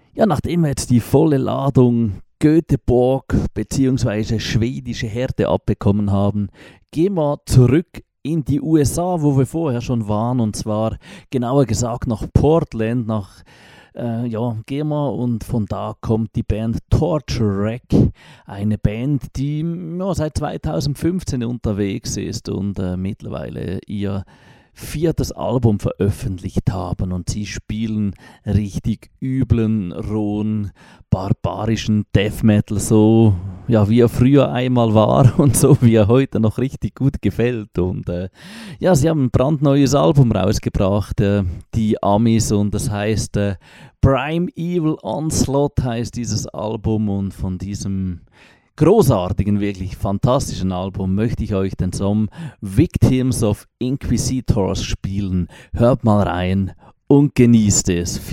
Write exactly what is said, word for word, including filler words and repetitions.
Ja, nachdem wir jetzt die volle Ladung Göteborg bzw. schwedische Härte abbekommen haben, gehen wir zurück in die U S A, wo wir vorher schon waren, und zwar genauer gesagt nach Portland, nach äh, ja, gehen wir, und von da kommt die Band Torture Rack, eine Band, die ja, seit zweitausendfünfzehn unterwegs ist und äh, mittlerweile ihr viertes Album veröffentlicht haben, und sie spielen richtig üblen, rohen, barbarischen Death Metal, so ja, wie er früher einmal war und so wie er heute noch richtig gut gefällt. Und äh, ja, sie haben ein brandneues Album rausgebracht, äh, die Amis, und das heißt äh, Prime Evil Onslaught heißt dieses Album, und von diesem großartigen, wirklich fantastischen Album möchte ich euch den Song Victims of Inquisitors spielen. Hört mal rein und genießt es.